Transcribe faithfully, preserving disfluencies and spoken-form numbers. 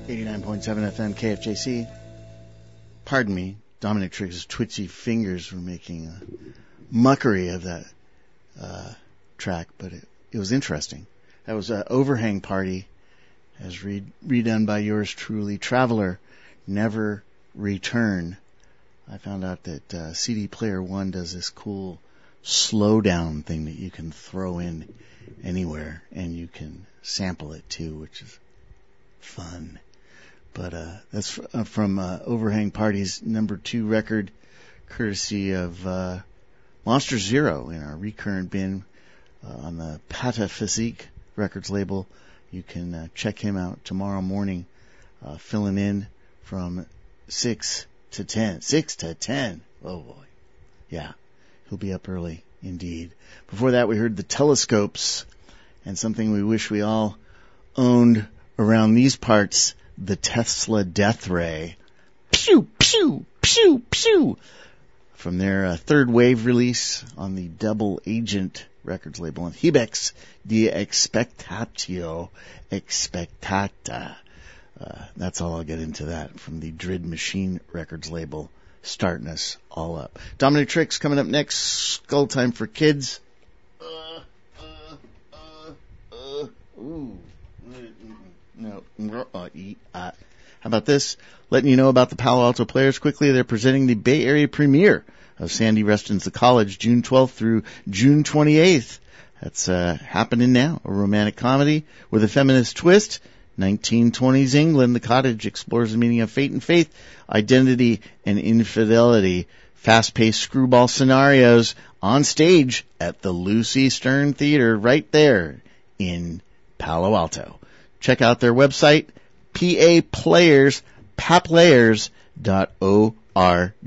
eighty-nine point seven F M K F J C. Pardon me, Dominic Triggs' twitchy fingers were making a mockery of that uh, track, but it, it was interesting. That was an Overhang Party, as re- redone by yours truly, Traveler, Never Return. I found out that uh, C D Player One does this cool slowdown thing that you can throw in anywhere, and you can sample it too, which is fun. But uh, that's f- uh, from uh, Overhang Party's number two record, courtesy of uh, Monster Zero in our recurrent bin uh, on the Pataphysique Records label. You can uh, check him out tomorrow morning, uh, filling in from six to ten. six to ten. Oh boy. Yeah, he'll be up early indeed. Before that, we heard the Telescopes and something we wish we all owned around these parts, the Tesla Death Ray. Pew, pew, pew, pew. From their uh, third wave release on the Double Agent Records label on Hebex de Expectatio Expectata. Uh, that's all I'll get into that from the Drid Machine Records label, starting us all up. Dominic Triggs coming up next. Skull Time for Kids. Uh, uh, uh, uh, ooh. No. Uh, uh. How about this? Letting you know about the Palo Alto Players quickly. They're presenting the Bay Area premiere of Sandy Reston's The College, June twelfth through June twenty-eighth. That's uh, happening now. A romantic comedy with a feminist twist. nineteen twenties England. The Cottage explores the meaning of fate and faith, identity and infidelity. Fast-paced screwball scenarios on stage at the Lucy Stern Theater right there in Palo Alto. Check out their website, P A Players, paplayers dot org.